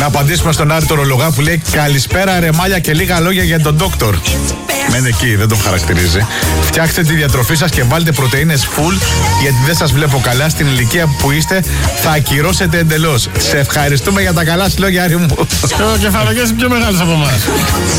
Να απαντήσουμε στον Άρη Ρολογά που λέει καλησπέρα ρεμάλια και λίγα λόγια για τον ντόκτορ. Μένε εκεί, δεν τον χαρακτηρίζει. Φτιάξτε τη διατροφή σας και βάλτε πρωτεΐνες full, γιατί δεν σας βλέπω καλά. Στην ηλικία που είστε θα ακυρώσετε εντελώς. Σε ευχαριστούμε για τα καλά σου λόγια, Άρη μου. Ο κεφαλογιάς είναι πιο μεγάλος από εμάς.